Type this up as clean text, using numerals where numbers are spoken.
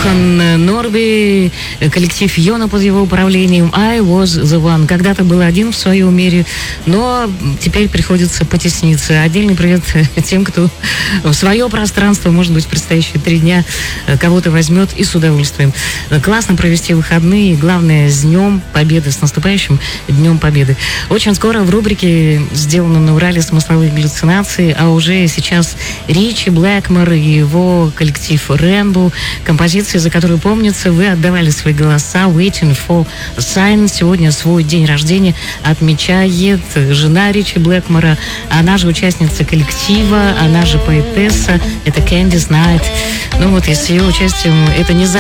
Йохан Норби, коллектив Йона под его управлением I Was The One. Когда-то был один в своем мире, но теперь приходится потесниться. Отдельный привет тем, кто в свое пространство, может быть, в предстоящие 3 дня кого-то возьмет и с удовольствием. Классно провести выходные, главное, с Днем Победы, с наступающим Днем Победы. Очень скоро в рубрике «Сделано на Урале. Смысловые галлюцинации», а уже сейчас Ричи Блэкмор и его коллектив Rainbow, композиции, за которую, помнится, вы отдавали свои голоса. Waiting for a Sign. Сегодня свой день рождения отмечает жена Ричи Блэкмора, она же участница коллектива, она же поэтесса, это Кэндис Найт. Ну вот, и с ее участием это не